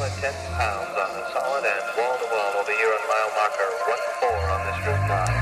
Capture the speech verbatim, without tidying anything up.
at ten pounds on the solid and wall to wall over here on mile marker one four on this Route nine.